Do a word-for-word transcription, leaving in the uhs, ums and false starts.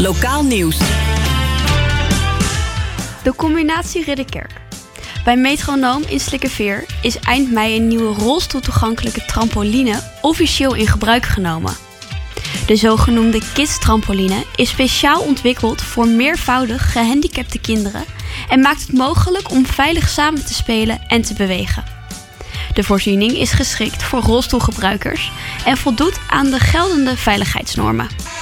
Lokaal nieuws. De combinatie Ridderkerk. Bij Metronoom in Slikkerveer is eind mei een nieuwe rolstoeltoegankelijke trampoline officieel in gebruik genomen. De zogenoemde Kids Trampoline is speciaal ontwikkeld voor meervoudig gehandicapte kinderen en maakt het mogelijk om veilig samen te spelen en te bewegen. De voorziening is geschikt voor rolstoelgebruikers en voldoet aan de geldende veiligheidsnormen.